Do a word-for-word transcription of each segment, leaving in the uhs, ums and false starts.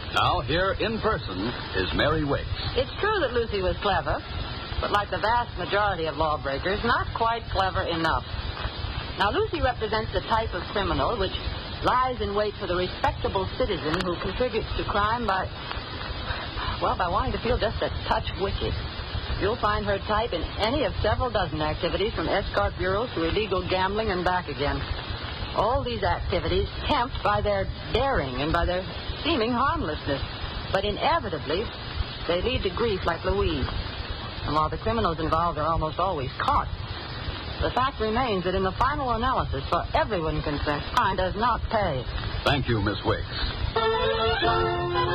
Now, here in person is Mary Wicks. It's true that Lucy was clever, but like the vast majority of lawbreakers, not quite clever enough. Now, Lucy represents the type of criminal which lies in wait for the respectable citizen who contributes to crime by, well, by wanting to feel just a touch wicked. You'll find her type in any of several dozen activities, from escort bureaus to illegal gambling and back again. All these activities tempt by their daring and by their seeming harmlessness. But inevitably, they lead to grief like Louise. And while the criminals involved are almost always caught, the fact remains that in the final analysis, for everyone concerned, crime does not pay. Thank you, Miss Wicks.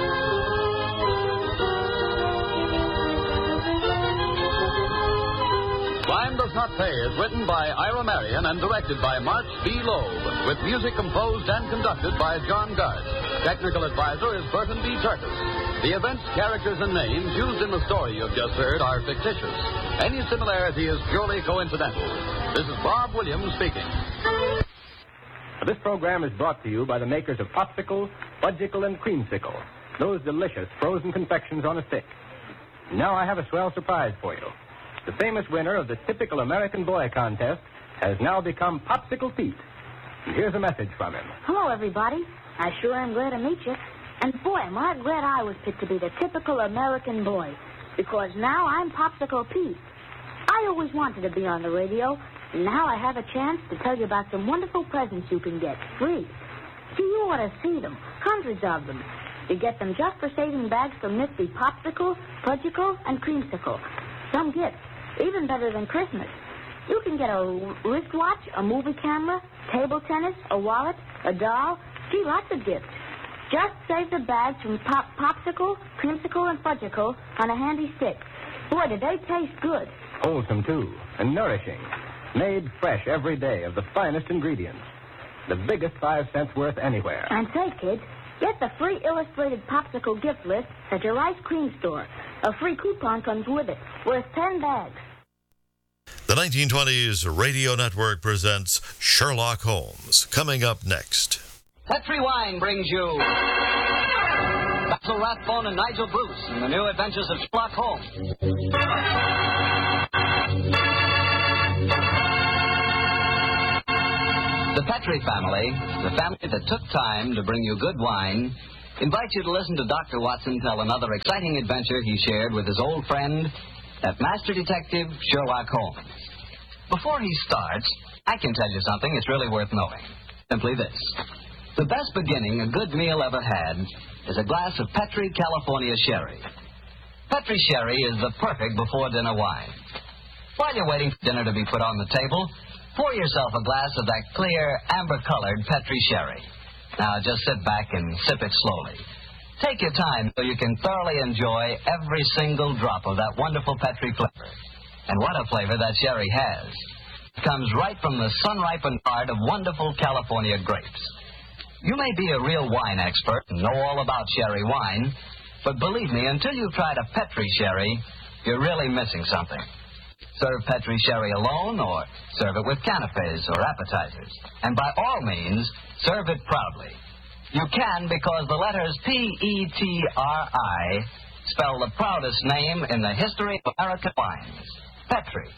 Crime Does Not Pay is written by Ira Marion and directed by March B. Loeb, with music composed and conducted by John Gard. Technical advisor is Burton B. Turtis. The events, characters, and names used in the story you've just heard are fictitious. Any similarity is purely coincidental. This is Bob Williams speaking. This program is brought to you by the makers of Popsicle, Fudgicle, and Creamsicle, those delicious frozen confections on a stick. Now I have a swell surprise for you. The famous winner of the Typical American Boy contest has now become Popsicle Pete. And here's a message from him. Hello, everybody. I sure am glad to meet you. And boy, am I glad I was picked to be the Typical American Boy, because now I'm Popsicle Pete. I always wanted to be on the radio, and now I have a chance to tell you about some wonderful presents you can get free. See, you ought to see them, hundreds of them. You get them just for saving bags from nifty Popsicle, Fudgicle, and Creamsicle. Some gifts, even better than Christmas. You can get a wristwatch, a movie camera, table tennis, a wallet, a doll. Gee, lots of gifts. Just save the bags from pop Popsicle, Creamsicle, and Fudgicle on a handy stick. Boy, do they taste good. Wholesome, too, and nourishing. Made fresh every day of the finest ingredients. The biggest five cents worth anywhere. And say, kids, get the free illustrated Popsicle gift list at your ice cream store. A free coupon comes with it, worth ten bags. The nineteen twenties Radio Network presents Sherlock Holmes. Coming up next. Petri Wine brings you Basil Rathbone and Nigel Bruce in the new adventures of Sherlock Holmes. The Petri family, the family that took time to bring you good wine, invites you to listen to Doctor Watson tell another exciting adventure he shared with his old friend, that master detective, Sherlock Holmes. Before he starts, I can tell you something that's really worth knowing. Simply this. The best beginning a good meal ever had is a glass of Petri California Sherry. Petri Sherry is the perfect before-dinner wine. While you're waiting for dinner to be put on the table, pour yourself a glass of that clear, amber-colored Petri Sherry. Now, just sit back and sip it slowly. Take your time so you can thoroughly enjoy every single drop of that wonderful Petri flavor. And what a flavor that sherry has. It comes right from the sun-ripened heart of wonderful California grapes. You may be a real wine expert and know all about sherry wine, but believe me, until you've tried a Petri Sherry, you're really missing something. Serve Petri Sherry alone or serve it with canapes or appetizers. And by all means, serve it proudly. You can because the letters P E T R I spell the proudest name in the history of American wines. Petri.